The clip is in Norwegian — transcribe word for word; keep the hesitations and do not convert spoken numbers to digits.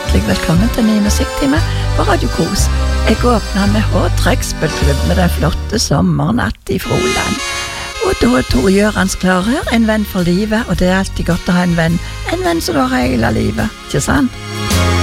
hjertelig velkommen til ny musikktime på Radio Kos. Jeg åpner med H-trekkspillklubb med den flotte sommernatt i Froland. Og da er Tor Gjørans klar her, en venn for livet, og det er alltid godt å ha en venn, en venn som du har hele livet, ikke sant?